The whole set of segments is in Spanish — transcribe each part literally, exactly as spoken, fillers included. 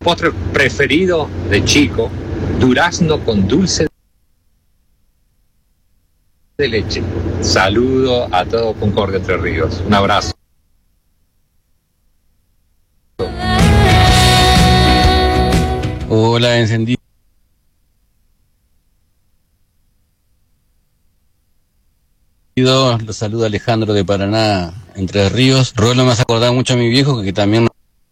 postre preferido de chico, durazno con dulce de leche. Saludo a todo Concordia Entre Ríos. Un abrazo. Hola, encendido. Los saluda Alejandro de Paraná, Entre Ríos. Rolo me hace acordar mucho a mi viejo, que también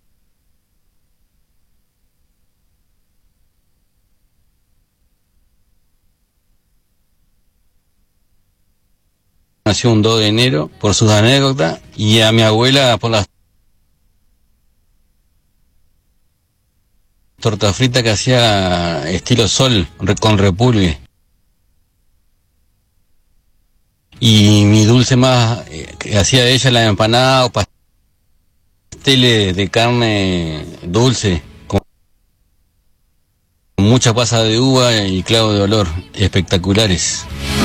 nació un dos de enero por sus anécdotas, y a mi abuela por las tortas fritas que hacía estilo sol, con repulgue. Y mi dulce más, eh, que hacía ella la empanada o pasteles de carne dulce, con mucha pasa de uva y clavo de olor, espectaculares.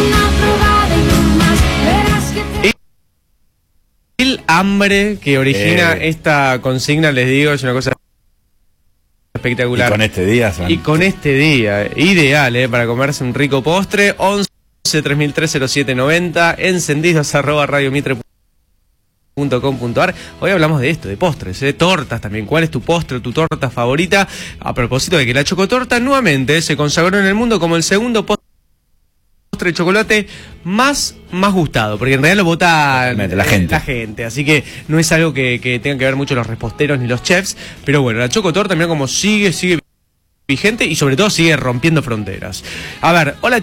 El hambre que origina eh. esta consigna, les digo, es una cosa espectacular. Y con este día son... Y con este día, ideal, ¿eh? Para comerse un rico postre. Once tres mil tres cero siete noventa, encendidos arroba radiomitre punto com punto ar. Hoy hablamos de esto, de postres, de tortas también. ¿Cuál es tu postre, tu torta favorita? A propósito de que la chocotorta nuevamente se consagró en el mundo como el segundo postre de chocolate más, más gustado, porque en realidad lo vota la gente. la gente, así que no es algo que, que tengan que ver mucho los reposteros ni los chefs, pero bueno, la chocotorta, mira cómo sigue, sigue vigente y sobre todo sigue rompiendo fronteras. A ver, hola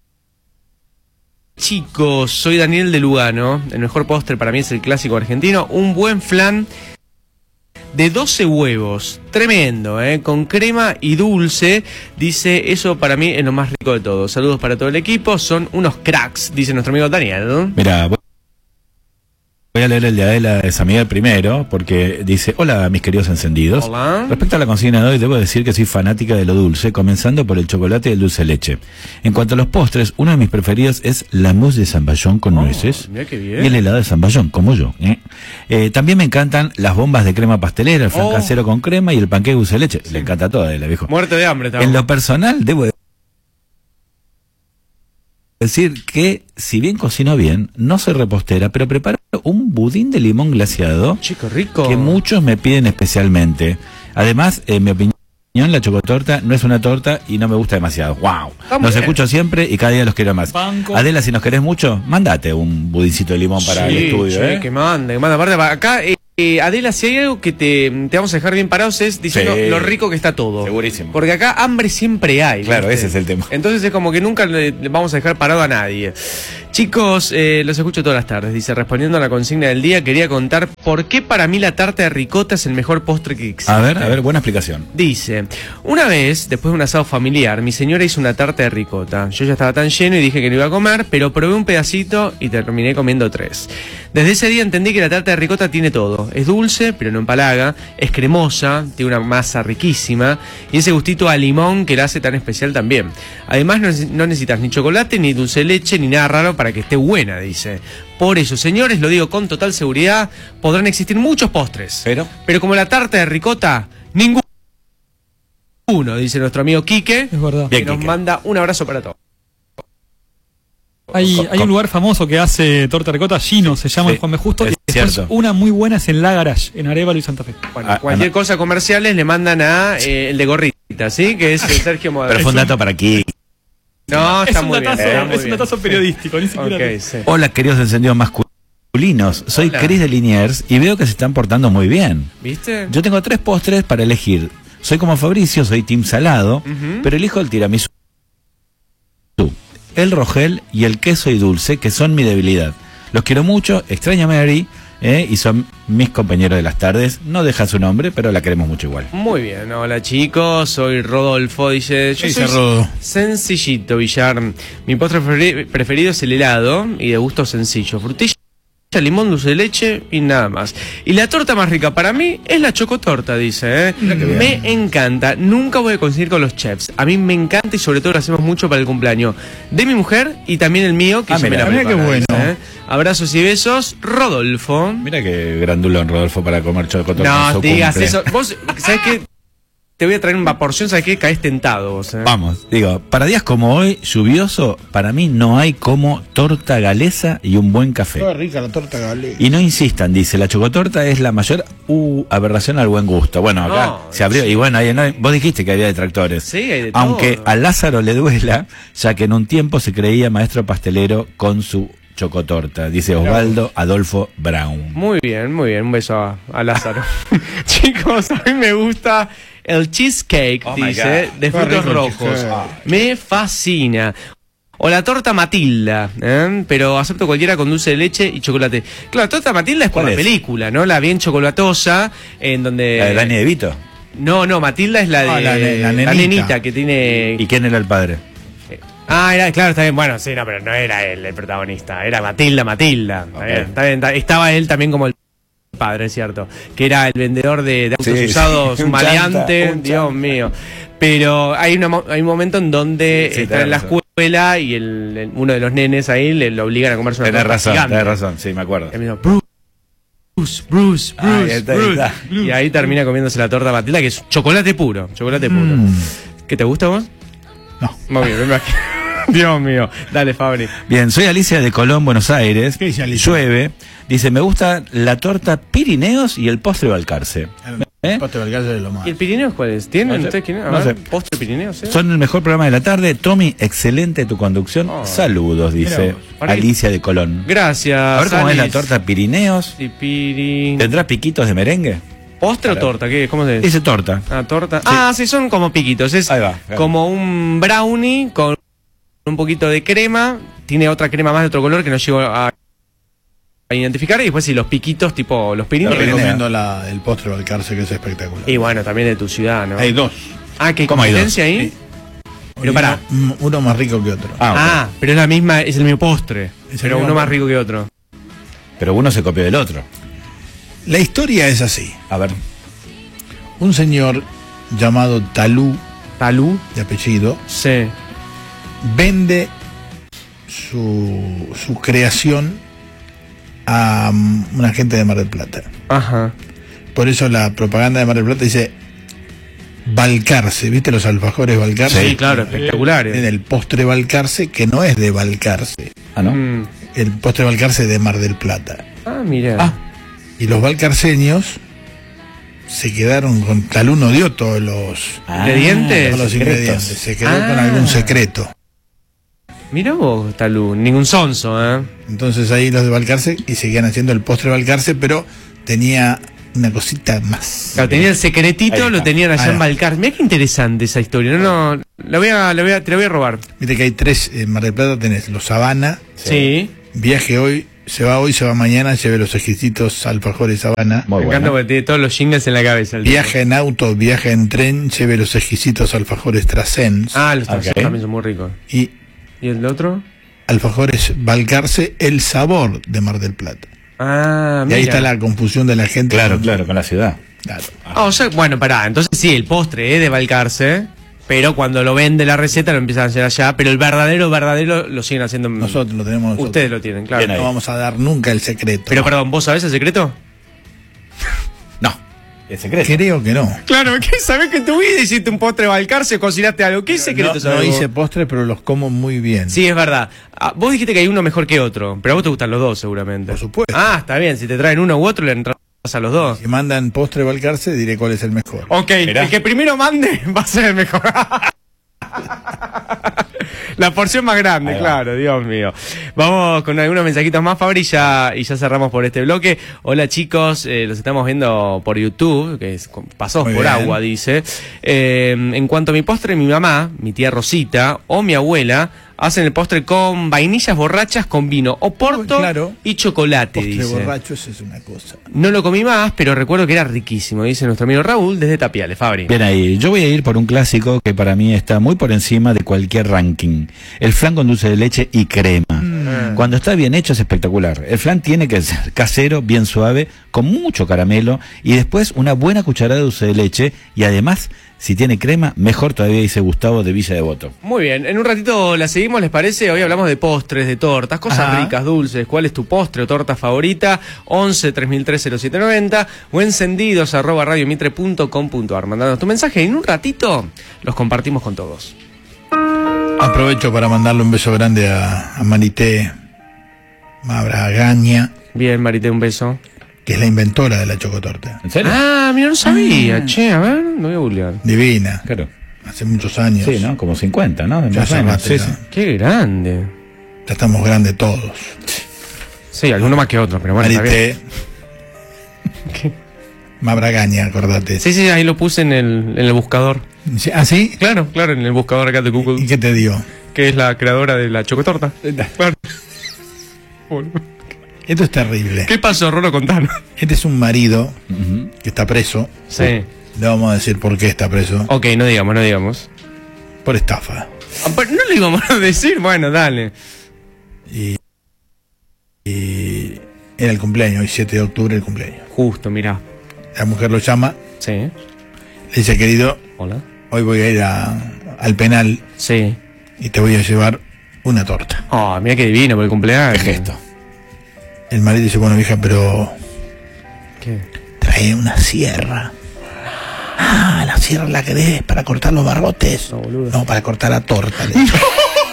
chicos, soy Daniel de Lugano. El mejor postre para mí es el clásico argentino, un buen flan de doce huevos, tremendo, ¿eh? Con crema y dulce. Dice, eso para mí es lo más rico de todo. Saludos para todo el equipo, son unos cracks, dice nuestro amigo Daniel. Mira, voy a leer el de Adela de San Miguel primero, porque dice: hola mis queridos encendidos. Hola. Respecto a la consigna de hoy, debo decir que soy fanática de lo dulce, comenzando por el chocolate y el dulce de leche. En cuanto a los postres, uno de mis preferidos es la mousse de zamballón con Oh, nueces, mira qué bien. y el helado de zamballón, como yo. ¿eh? Eh, también me encantan las bombas de crema pastelera, el flan Oh. casero con crema y el panqueque dulce de leche. Le encanta todo a Adela, viejo. Muerte de hambre En lo personal, debo decir que, si bien cocino bien, no soy repostera, pero preparo un budín de limón glaseado, chico rico, que muchos me piden especialmente. Además, en mi opinión, la chocotorta no es una torta y no me gusta demasiado. ¡Wow! Los escucho siempre y cada día los quiero más. Banco. Adela, si nos querés mucho, mandate un budincito de limón para sí, el estudio. che, ¿eh? que manda, que manda. Aparte, acá, eh, eh, Adela, si hay algo que te, te vamos a dejar bien parados es diciendo Sí. lo rico que está todo. Segurísimo. Porque acá hambre siempre hay. Claro, ¿viste? ese es el tema. Entonces es como que nunca le, le vamos a dejar parado a nadie. Chicos, eh, los escucho todas las tardes. Dice, respondiendo a la consigna del día, quería contar por qué para mí la tarta de ricota es el mejor postre que existe. A ver, a ver, buena explicación. Dice, una vez, después de un asado familiar, mi señora hizo una tarta de ricota. Yo ya estaba tan lleno y dije que no iba a comer, pero probé un pedacito y terminé comiendo tres. Desde ese día entendí que la tarta de ricota tiene todo. Es dulce, pero no empalaga, es cremosa, tiene una masa riquísima y ese gustito a limón que la hace tan especial también. Además no, no necesitas ni chocolate, ni dulce de leche, ni nada raro para que esté buena, dice. Por eso, señores, lo digo con total seguridad, podrán existir muchos postres. Pero, pero como la tarta de ricota, ninguno. Uno, dice nuestro amigo Quique, Es verdad. que Bien, nos Quique. manda un abrazo para todos. Hay, Con- hay un lugar famoso que hace torta de ricota, Gino, se llama Sí, en Juan B. Justo, es y después cierto. una muy buena es en La Garage, en Arévalo y Santa Fe. Bueno, Ah, cualquier ah, no. cosa comerciales le mandan a eh, el de gorrita, ¿sí? Que es el Sergio Modelo. pero fue un dato para aquí. No, Es está un muy bien. datazo, está muy es un bien. datazo periodístico, ni siquiera. Ok, sí. Hola, queridos encendidos masculinos. Soy Hola. Cris de Liniers y veo que se están portando muy bien. ¿Viste? Yo tengo tres postres para elegir. Soy como Fabricio, soy team salado, Ujú. pero elijo el tiramisú, el rogel y el queso y dulce, que son mi debilidad. Los quiero mucho, extraño a Mary, eh, y son mis compañeros de las tardes. No deja su nombre, pero la queremos mucho igual. Muy bien, hola chicos, soy Rodolfo, dice, yo ¿Qué soy dice Rodo? sencillito, Villar. Mi postre preferi- preferido es el helado y de gusto sencillo, frutilla, limón, dulce de leche y nada más. Y la torta más rica para mí es la chocotorta, dice, ¿eh? Me encanta, nunca voy a conseguir con los chefs. A mí me encanta y sobre todo lo hacemos mucho para el cumpleaños de mi mujer y también el mío, que Ah, ella me mira, la mira prepara, qué bueno. dice, ¿eh? Abrazos y besos, Rodolfo. Mira qué grandulón, Rodolfo, para comer chocotorta en No su digas cumple. eso. Vos, ¿sabés qué? te voy a traer una porción, ¿sabes qué? Caes tentado vos, ¿eh? Vamos, digo, para días como hoy, lluvioso, para mí no hay como torta galesa y un buen café. Qué rica la torta galesa. Y no insistan, dice, la chocotorta es la mayor uh, aberración al buen gusto. Bueno, acá No, se abrió, y bueno, ahí no hay- vos dijiste que había detractores. Sí, hay de Aunque todo. a Lázaro le duela, ya que en un tiempo se creía maestro pastelero con su chocotorta, dice Osvaldo Adolfo Brown. Muy bien, muy bien. Un beso a, a Lázaro. Chicos, a mí me gusta el cheesecake, Oh my dice, God. de Qué frutos rico el rojos. cheesecake. Me fascina. O la torta Matilda, ¿eh? Pero acepto cualquiera con dulce de leche y chocolate. Claro, torta Matilda es por ¿Cuál la es? película, ¿no? La bien chocolatosa, en donde... ¿La de Dani De Vito? No, no, Matilda es la de Ah, la ne- la la nenita. nenita que tiene... ¿Y quién era el padre? Ah, era, claro, está bien. Bueno, sí, no, pero no era él el protagonista. Era Matilda, Matilda. Está Ok. bien, está bien, está- estaba él también como el padre, es cierto. Que era el vendedor de, de autos Sí, usados, sí, un un maleante. chanta, un Dios chanta. mío. Pero hay, una, mo- hay un momento en donde Sí, está tenés en la razón. escuela y el, el- uno de los nenes ahí le lo obligan a comerse una Tenés torta razón, gigante. tenés razón, sí, me acuerdo. Y me dijo, Bruce, Bruce, Bruce, Ah, ahí está, ahí Bruce. está. Y ahí termina comiéndose la torta Matilda, que es chocolate puro, chocolate puro. Mm. ¿Qué te gusta a vos? No. Muy bien, me imagino. Dios mío. Dale, Fabri. Bien, soy Alicia de Colón, Buenos Aires. ¿Qué dice Alicia? Llueve. Dice, me gusta la torta Pirineos y el postre Balcarce. ¿Eh? El postre Balcarce es lo más. ¿Y el Pirineo cuál es? ¿Tienen No sé. ustedes quién? A No ver, sé. postre Pirineo, ¿sí? Son el mejor programa de la tarde. Tommy, excelente tu conducción. Oh. Saludos, dice Mira vos. Para ahí. Alicia de Colón. Gracias. A ver cómo es la Alice. torta Pirineos. Y Piri... ¿Tendrá piquitos de merengue? ¿Postre o torta? ¿Qué? ¿Cómo se dice? Dice torta. Ah, torta. Ah, sí, son como piquitos. Es Ahí va, claro. como un brownie con un poquito de crema. Tiene otra crema más de otro color que no llego a, a identificar. Y después sí, los piquitos tipo los Te pirineos. Pirineo. recomiendo la, el postre Balcarce, que es espectacular. Y bueno, también de tu ciudad, ¿no? Hay dos. Ah, ¿qué ¿Cómo hay dos? competencia ahí? Pero Uno- pará. mm, Uno más rico que otro. Ah, ok. Ah, pero es la misma, es el mismo postre. Es el Pero mismo uno más postre. rico que otro. Pero uno se copió del otro. La historia es así. A ver. Un señor llamado Talú, Talú. de apellido, Sí. vende su, su creación a um, una gente de Mar del Plata. Ajá. Por eso la propaganda de Mar del Plata dice Balcarce, ¿viste los alfajores Balcarce? Sí, claro, espectaculares. En el postre Balcarce, que no es de Balcarce, Ah, ¿no? Mm. el postre Balcarce de Mar del Plata. Ah, mira. Ah. Y los balcarceños se quedaron con Talú, no dio todos los, ¿Ingredientes? todos los secretos. ingredientes, se quedó Ah. con algún secreto. Mira vos, Talú. Ningún sonso, ¿eh? Entonces ahí los de Balcarce y seguían haciendo el postre Balcarce, pero tenía una cosita más. Claro, tenía el secretito, Ahí está. lo tenían allá Ahí en va. Balcar. Mira qué interesante esa historia. No, no, la voy a, la voy a, te la voy a robar. Viste que hay tres, en Mar del Plata tenés los Habana, Sí. viaje hoy, se va hoy, se va mañana, lleve los exquisitos alfajores Habana. Muy Me bueno. encanta porque tiene todos los jingles en la cabeza. el Viaje en auto, viaje en tren, lleve los exquisitos alfajores Trasens. tipo. Ah, los tazos Ok. también son muy ricos. Y ¿Y el otro? alfajores Balcarce, el sabor de Mar del Plata. Ah, Y mira. ahí está la confusión de la gente. Claro, con- claro, con la ciudad. Claro. Ah, o sea, bueno, pará. Entonces sí, el postre es de Balcarce. Pero cuando lo vende la receta lo empiezan a hacer allá. Pero el verdadero, verdadero lo siguen haciendo. en- Nosotros lo tenemos nosotros. Ustedes lo tienen, claro. Bien ahí. No vamos a dar nunca el secreto. Pero perdón, ¿vos sabés el secreto? No. Es secreto. Creo que no. Claro, ¿qué sabés que tu vida hiciste un postre Balcarce, cocinaste algo? ¿Qué secreto No, sabés no vos? hice postres, pero los como muy bien. Sí, es verdad. Ah, vos dijiste que hay uno mejor que otro, pero a vos te gustan los dos seguramente. Por supuesto. Ah, está bien, si te traen uno u otro le entras a los dos. Si mandan postre Balcarce, diré cuál es el mejor. Ok, Mirá. el que primero mande va a ser el mejor. La porción más grande, Ahí va. claro, Dios mío. Vamos con algunos mensajitos más, Fabri, y ya, y ya cerramos por este bloque. Hola chicos, eh, los estamos viendo por YouTube, que es con- pasos Muy por bien. agua, dice. Eh, en cuanto a mi postre, mi mamá, mi tía Rosita o mi abuela hacen el postre con vainillas borrachas con vino, oporto Claro. y chocolate, Postre dice. borracho, eso es una cosa. No lo comí más, pero recuerdo que era riquísimo, dice nuestro amigo Raúl desde Tapiales, Fabri. Bien ahí, yo voy a ir por un clásico que para mí está muy por encima de cualquier ranking. El flan con dulce de leche y crema. Ah. Cuando está bien hecho es espectacular. El flan tiene que ser casero, bien suave, con mucho caramelo y después una buena cucharada de dulce de leche y además, si tiene crema, mejor todavía, dice Gustavo de Villa Devoto. Muy bien, en un ratito la seguimos, ¿les parece? Hoy hablamos de postres, de tortas, cosas Ajá. ricas, dulces. ¿Cuál es tu postre o torta favorita? once, tres mil tres, cero siete noventa o encendidos arroba radiomitre punto com punto ar. Mandanos tu mensaje y en un ratito los compartimos con todos. Aprovecho para mandarle un beso grande a, a Marité Mabragaña, Bien, Marité, un beso. que es la inventora de la chocotorta. ¿En serio? Ah, mira, no sabía. Che, a ver, lo voy a googlear. Divina. Claro. Hace muchos años. Sí, ¿no? Como cincuenta, ¿no? Ya Más o hace menos, rato sí, ya. sí. Qué grande. Ya estamos grandes todos. Sí, alguno más que otro, pero bueno, está bien. Marité Mabragaña, acordate. Sí, sí, ahí lo puse en el, en el buscador. ¿Ah, sí? Claro, claro, en el buscador acá de ¿Y Google, qué te dio? que es la creadora de la chocotorta. Bueno. Bueno. Esto es terrible. ¿Qué pasó, Rolo? Contanos. Este es un marido Ujú. que está preso. Sí. Le vamos a decir por qué está preso. Ok, no digamos, no digamos. Por estafa. Ah, pero no lo íbamos a decir, bueno, dale. Y, y era el cumpleaños, hoy siete de octubre el cumpleaños. Justo, mirá. La mujer lo llama, Sí. le dice, querido, Hola. hoy voy a ir a- al penal Sí. y te voy a llevar una torta. Oh, mira qué divino por el cumpleaños. ¿Qué gesto? El marido dice, bueno, hija, pero ¿Qué? trae una sierra. Ah, la sierra la querés para cortar los barrotes. No, boludo. No, para cortar la torta. le dice.